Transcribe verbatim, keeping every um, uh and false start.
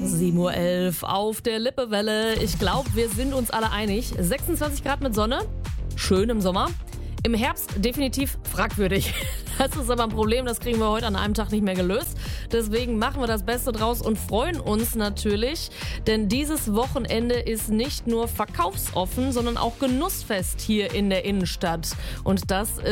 sieben Uhr elf auf der Lippewelle. Ich glaube, wir sind uns alle einig. sechsundzwanzig Grad mit Sonne, schön im Sommer. Im Herbst definitiv fragwürdig. Das ist aber ein Problem, das kriegen wir heute an einem Tag nicht mehr gelöst. Deswegen machen wir das Beste draus und freuen uns natürlich, denn dieses Wochenende ist nicht nur verkaufsoffen, sondern auch genussfest hier in der Innenstadt. Und das